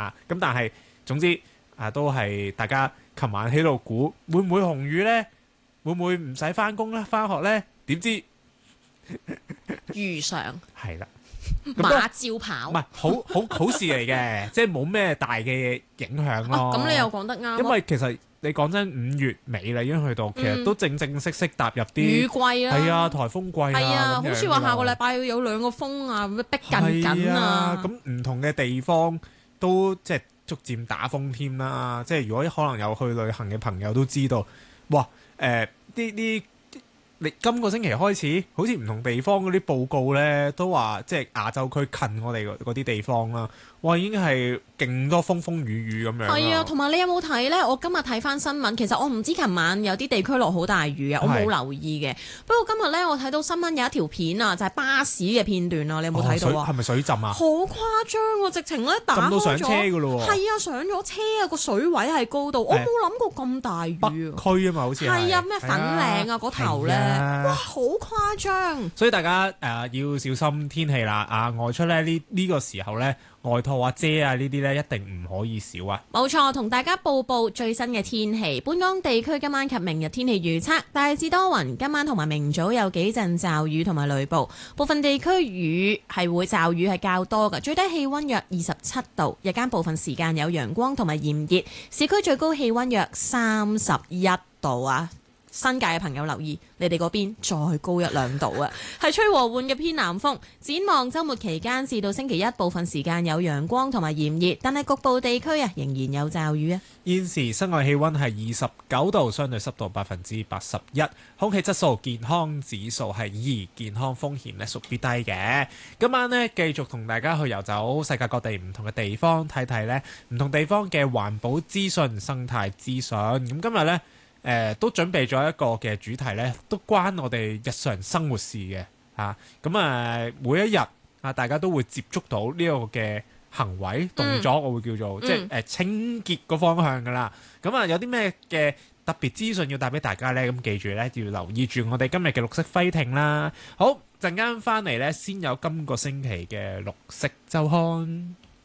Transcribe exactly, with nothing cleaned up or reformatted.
啊。咁但係總之啊，都係大家琴晚喺度估會唔會紅雨咧？會唔會唔使翻工咧？翻學咧？點知遇上係啦。 馬照跑， 唔係好好好事嚟嘅，即係冇咩大嘅影響咯。 咁、啊、你又講得啱。 因為其實你講真，五月尾啦，已經去到，其實都正正式式踏入啲雨季啦。 係啊，颱風季啊。 係啊，好似話下個禮拜拜有兩個風啊，逼近緊啊。 咁唔同嘅地方都即係逐漸打風添啦。即係如果可能有去旅行嘅朋友都知道，哇！誒啲啲。你今個星期開始，好似唔同地方嗰啲報告咧，都話即係亞洲區近我哋嗰啲地方啦，哇已經係勁多風風雨雨咁樣。 係啊，同埋你有冇睇呢？我今日睇翻新聞，其實我唔知琴晚有啲地區落好大雨啊，我冇留意嘅。不過今日呢，我睇到新聞有一條片啊，就係、是、巴士嘅片段啊，你有冇睇到啊？ 係咪、哦、水浸啊？ 好誇張喎！直情咧打開咗， 浸到上車㗎咯喎。 係啊，上咗車啊，個水位係高到，我冇諗過咁大雨。 北區啊嘛，好似係啊，咩粉嶺啊嗰頭咧，哇好誇張！ 所以大家誒、呃、要小心天氣啦，啊外出咧呢呢個時候咧，外套啊遮啊呢啲咧一定唔可以少啊！ 冇錯，同大家報報最新嘅天氣。本港地區今晚及明日天氣預測大致多雲，今晚同埋明早有幾陣驟雨同埋雷暴，部分地區雨係會驟雨係較多嘅，最低氣溫約二十七度，日間部分時間有陽光同埋炎熱，市區最高氣溫約三十一度啊！新界嘅朋友留意，你哋嗰邊再高一兩度啊！係吹和緩嘅偏南風。展望週末期間至到星期一，部分時間有陽光同埋炎熱，但係局部地區啊仍然有驟雨啊。 現時室外氣溫係二十九度，相對濕度百分之八十一，空氣質素健康指數係二，健康風險咧屬於低嘅。今晚呢，繼續同大家去遊走世界各地唔同嘅地方，睇睇呢唔同地方嘅環保資訊、生態資訊。咁今日呢。誒、呃、都準備咗一個嘅主題咧，都關我哋日常生活事嘅嚇。咁啊，每一日啊，大家都會接觸到呢個嘅行為動作，嗯、我會叫做、嗯、即係誒、呃、清潔個方向噶啦。咁啊，有啲咩嘅特別資訊要帶俾大家咧？咁記住咧，要留意住我哋今日嘅綠色揮停啦。好，陣間翻嚟咧，先有今個星期嘅綠色週刊。